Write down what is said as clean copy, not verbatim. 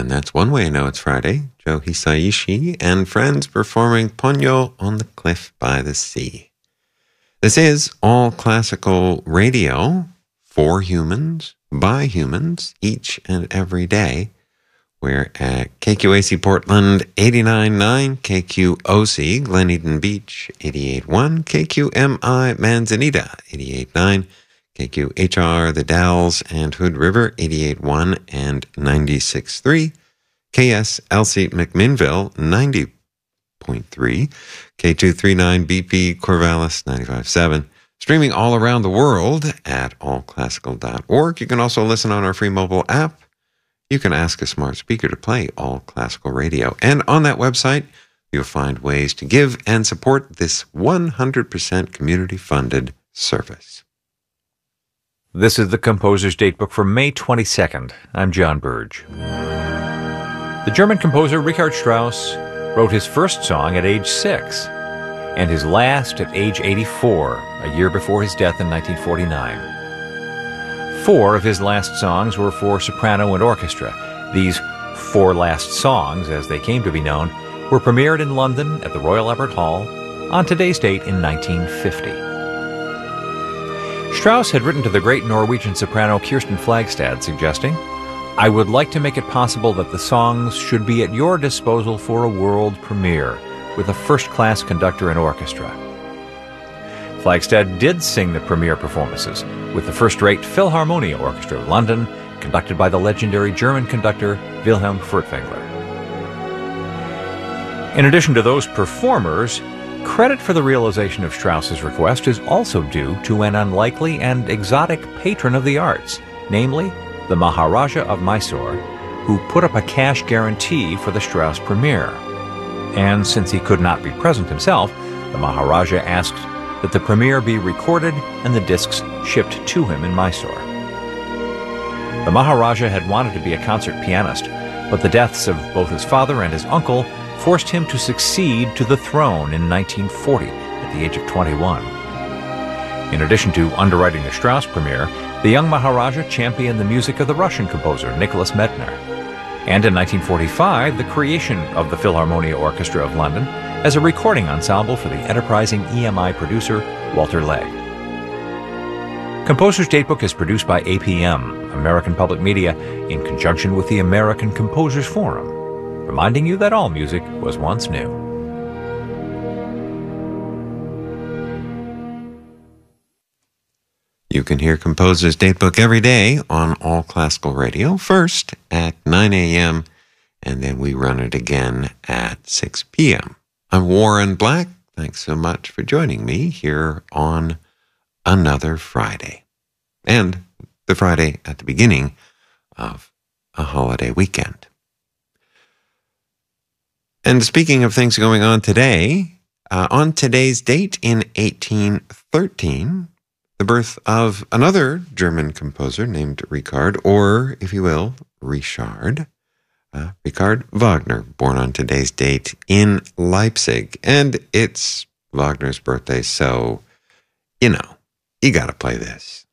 And that's one way I know it's Friday. Joe Hisaishi and friends performing Ponyo on the Cliff by the Sea. This is All Classical Radio for humans, by humans, each and every day. We're at KQAC Portland 89.9, KQOC Gleneden Beach 88.1, KQMI Manzanita 88.9, KQHR The Dalles and Hood River 88.1 and 96.3, KSLC McMinnville 90.3, K239 BP Corvallis 95.7. Streaming all around the world at allclassical.org. You can also listen on our free mobile app. You can ask a smart speaker to play All Classical Radio. And on that website, you'll find ways to give and support this 100% community-funded service. This is the Composer's Datebook for May 22nd. I'm John Burge. The German composer Richard Strauss wrote his first song at age 6 and his last at age 84, a year before his death in 1949. 4 of his last songs were for soprano and orchestra. These 4 last songs, as they came to be known, were premiered in London at the Royal Albert Hall on today's date in 1950. Strauss had written to the great Norwegian soprano Kirsten Flagstad, suggesting, "I would like to make it possible that the songs should be at your disposal for a world premiere, with a first-class conductor and orchestra." Flagstad did sing the premiere performances with the first-rate Philharmonia Orchestra of London, conducted by the legendary German conductor Wilhelm Furtwängler. In addition to those performers, credit for the realization of Strauss's request is also due to an unlikely and exotic patron of the arts, namely the Maharaja of Mysore, who put up a cash guarantee for the Strauss premiere. And since he could not be present himself, the Maharaja asked that the premiere be recorded and the discs shipped to him in Mysore. The Maharaja had wanted to be a concert pianist, but the deaths of both his father and his uncle forced him to succeed to the throne in 1940 at the age of 21. In addition to underwriting the Strauss premiere, the young Maharaja championed the music of the Russian composer Nicholas Medtner, and in 1945 the creation of the Philharmonia Orchestra of London as a recording ensemble for the enterprising EMI producer Walter Legg. Composer's Datebook is produced by APM, American Public Media, in conjunction with the American Composers Forum, reminding you that all music was once new. You can hear Composer's Datebook every day on All Classical Radio, first at 9 a.m., and then we run it again at 6 p.m. I'm Warren Black. Thanks so much for joining me here on another Friday, and the Friday at the beginning of a holiday weekend. And speaking of things going on today, on today's date in 1813, the birth of another German composer named Richard, or, if you will, Richard. Richard Wagner, born on today's date in Leipzig. And it's Wagner's birthday, so, you know, you gotta play this.